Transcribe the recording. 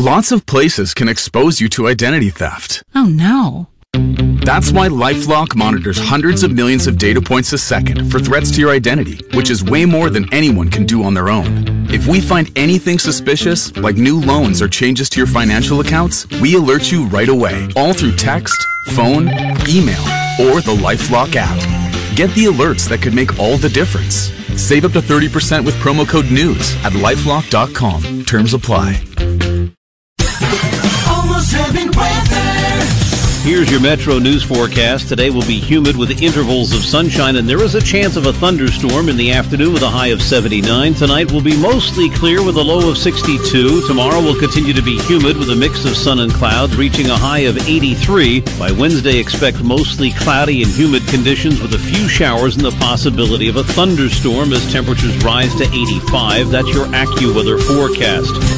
Lots of places can expose you to identity theft. Oh no. That's why LifeLock monitors hundreds of millions of data points a second for threats to your identity, which is way more than anyone can do on their own. If we find anything suspicious, like new loans or changes to your financial accounts, we alert you right away, all through text, phone, email, or the LifeLock app. Get the alerts that could make all the difference. Save up to 30% with promo code NEWS at LifeLock.com. Terms apply. Almost Urban weather. Here's your Metro News forecast. Today will be humid with intervals of sunshine, and there is a chance of a thunderstorm in the afternoon with a high of 79. Tonight will be mostly clear with a low of 62. Tomorrow will continue to be humid with a mix of sun and clouds, reaching a high of 83. By Wednesday, expect mostly cloudy and humid conditions with a few showers and the possibility of a thunderstorm as temperatures rise to 85. That's your AccuWeather forecast.